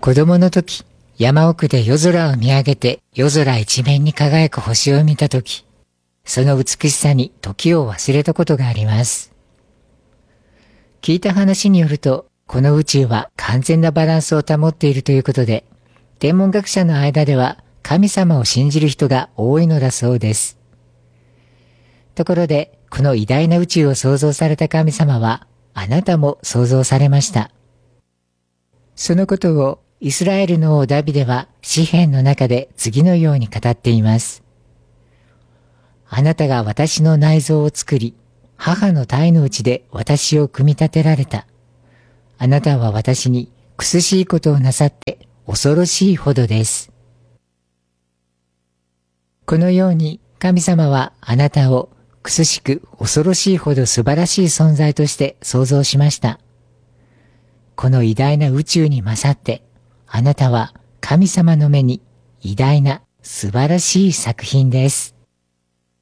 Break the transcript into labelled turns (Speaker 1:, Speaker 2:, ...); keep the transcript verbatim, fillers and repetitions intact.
Speaker 1: 子供の時、山奥で夜空を見上げて夜空一面に輝く星を見た時、その美しさに時を忘れたことがあります。聞いた話によると、この宇宙は完全なバランスを保っているということで、天文学者の間では神様を信じる人が多いのだそうです。ところで、この偉大な宇宙を創造された神様は、あなたも創造されました。そのことをイスラエルの王ダビデは詩篇の中で次のように語っています。あなたが私の内臓を作り、母の胎の内で私を組み立てられた。あなたは私に苦しいことをなさって恐ろしいほどです。このように神様はあなたを苦しく恐ろしいほど素晴らしい存在として創造しました。この偉大な宇宙に勝って、あなたは神様の目に偉大な素晴らしい作品です。